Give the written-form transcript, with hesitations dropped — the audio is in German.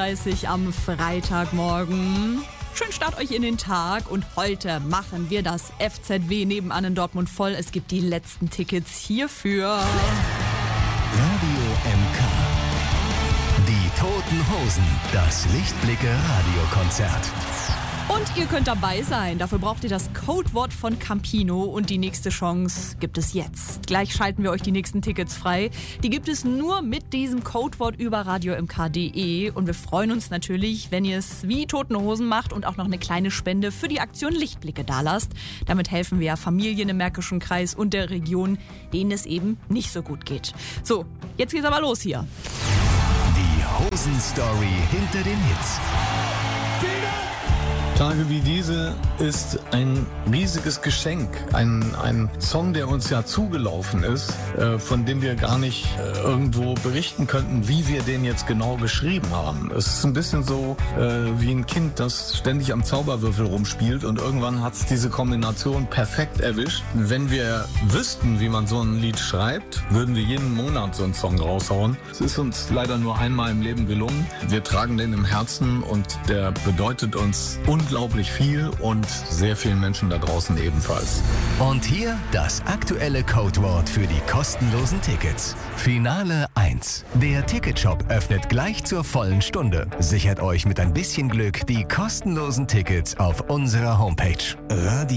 7.31 Uhr am Freitagmorgen. Schön Start euch in den Tag und heute machen wir das FZW nebenan in Dortmund voll. Es gibt die letzten Tickets hierfür. Radio MK. Die Toten Hosen. Das Lichtblicke-Radiokonzert. Und ihr könnt dabei sein. Dafür braucht ihr das Codewort von Campino und die nächste Chance gibt es jetzt. Gleich schalten wir euch die nächsten Tickets frei. Die gibt es nur mit diesem Codewort über radiomk.de und wir freuen uns natürlich, wenn ihr es wie Toten Hosen macht und auch noch eine kleine Spende für die Aktion Lichtblicke dalasst. Damit helfen wir ja Familien im Märkischen Kreis und der Region, denen es eben nicht so gut geht. So, jetzt geht's aber los hier. Die Hosen-Story hinter den Hits. Tage wie diese ist ein riesiges Geschenk. Ein Song, der uns ja zugelaufen ist, von dem wir gar nicht irgendwo berichten könnten, wie wir den jetzt genau geschrieben haben. Es ist ein bisschen so wie ein Kind, das ständig am Zauberwürfel rumspielt und irgendwann hat es diese Kombination perfekt erwischt. Wenn wir wüssten, wie man so ein Lied schreibt, würden wir jeden Monat so einen Song raushauen. Es ist uns leider nur einmal im Leben gelungen. Wir tragen den im Herzen und der bedeutet uns unglaublich viel und sehr vielen Menschen da draußen ebenfalls. Und hier das aktuelle Codewort für die kostenlosen Tickets. Finale 1. Der Ticketshop öffnet gleich zur vollen Stunde. Sichert euch mit ein bisschen Glück die kostenlosen Tickets auf unserer Homepage. Radio